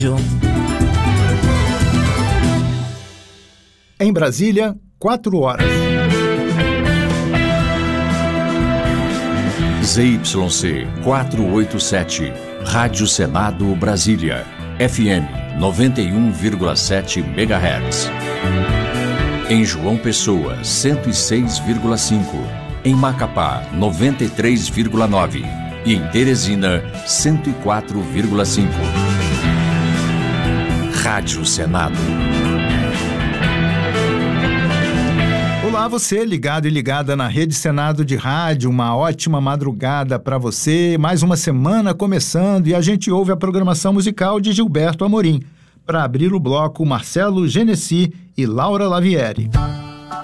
Em Brasília, 4 horas. ZYC 487, Rádio Senado Brasília, FM 91,7 MHz. Em João Pessoa, 106,5. Em Macapá, 93,9. E em Teresina, 104,5. Rádio Senado. Olá, você ligado e ligada na Rede Senado de Rádio, uma ótima madrugada para você, mais uma semana começando e a gente ouve a programação musical de Gilberto Amorim. Para abrir o bloco, Marcelo Genesi e Laura Lavieri.